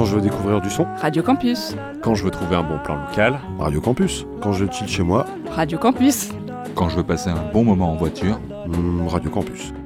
Quand je veux découvrir du son, Radio Campus. Quand je veux trouver un bon plan local, Radio Campus. Quand je chill chez moi, Radio Campus. Quand je veux passer un bon moment en voiture, Radio Campus.